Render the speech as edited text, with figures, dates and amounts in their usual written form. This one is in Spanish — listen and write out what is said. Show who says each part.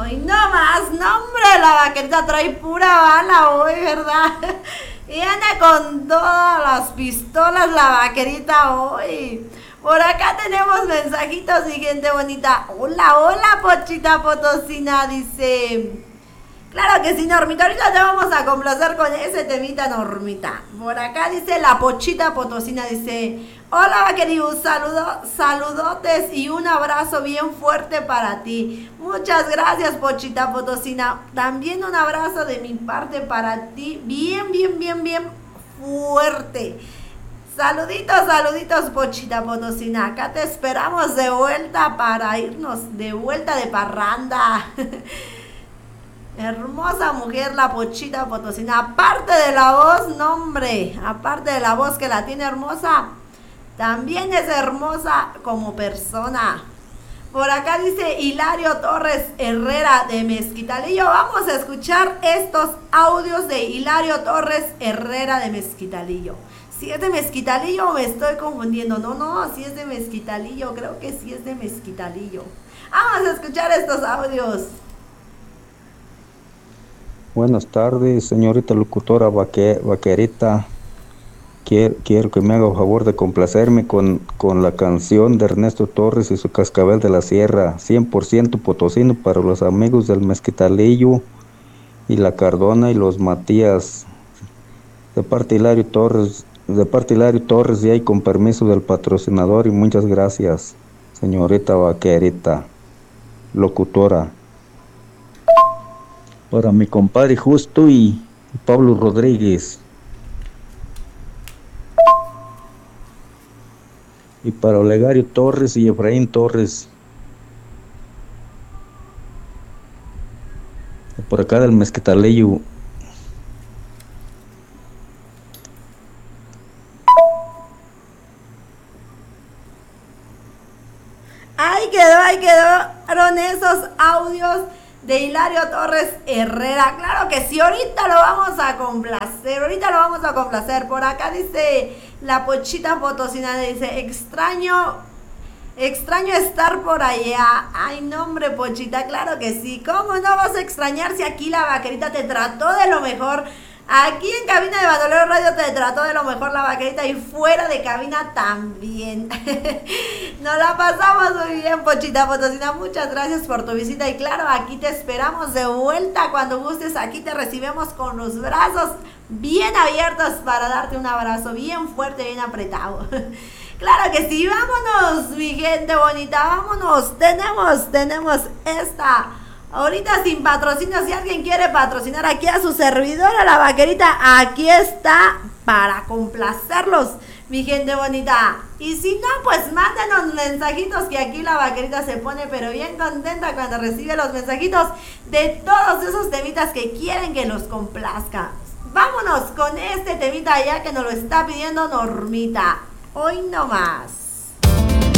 Speaker 1: Hoy no más, no hombre, la vaquerita trae pura bala hoy, ¿verdad? Y anda con todas las pistolas la vaquerita hoy. Por acá tenemos mensajitos y gente bonita. Hola, hola, Pochita Potosina, dice. Claro que sí, Normita, ahorita te vamos a complacer con ese temita, Normita. Por acá dice la Pochita Potosina, dice, hola vaqueribu, saludotes y un abrazo bien fuerte para ti. Muchas gracias, Pochita Potosina. También un abrazo de mi parte para ti, bien, bien, bien, bien fuerte. Saluditos, Pochita Potosina. Acá te esperamos de vuelta para irnos de vuelta de parranda. Hermosa mujer la Pochita Potosina. Aparte de la voz, no hombre, aparte de la voz que la tiene hermosa, también es hermosa como persona. Por acá dice Hilario Torres Herrera de Mezquitalillo. Vamos a escuchar estos audios de Hilario Torres Herrera de Mezquitalillo. Si es de Mezquitalillo o me estoy confundiendo. No, si es de Mezquitalillo, creo que sí es de Mezquitalillo. Vamos a escuchar estos audios.
Speaker 2: Buenas tardes, señorita locutora vaquerita. Quiero que me haga el favor de complacerme con la canción de Ernesto Torres y su Cascabel de la Sierra, 100% potosino para los amigos del Mezquitalillo y la Cardona y los Matías. De parte Hilario Torres, y ahí con permiso del patrocinador, y muchas gracias, señorita vaquerita, locutora. Para mi compadre Justo y Pablo Rodríguez. Y para Olegario Torres y Efraín Torres. Por acá del Mezquitalillo.
Speaker 1: Ahí quedaron esos audios de Hilario Torres Herrera. Claro que sí, ahorita lo vamos a complacer. Por acá dice la Pochita Potosina, dice, extraño estar por allá. Ay, no hombre, Pochita, claro que sí. ¿Cómo no vas a extrañar si aquí la vaquerita te trató de lo mejor? Aquí en cabina de Bandolero Radio te trató de lo mejor la vaquerita y fuera de cabina también. Nos la pasamos muy bien, Pochita Potosina. Muchas gracias por tu visita y claro, aquí te esperamos de vuelta cuando gustes. Aquí te recibimos con los brazos bien abiertos para darte un abrazo bien fuerte, bien apretado. Claro que sí, vámonos, mi gente bonita, vámonos. Tenemos esta... Ahorita sin patrocinio, si alguien quiere patrocinar aquí a su servidora, la vaquerita, aquí está para complacerlos, mi gente bonita. Y si no, pues mándenos mensajitos que aquí la vaquerita se pone pero bien contenta cuando recibe los mensajitos de todos esos temitas que quieren que los complazca. Vámonos con este temita ya que nos lo está pidiendo Normita. Hoy no más.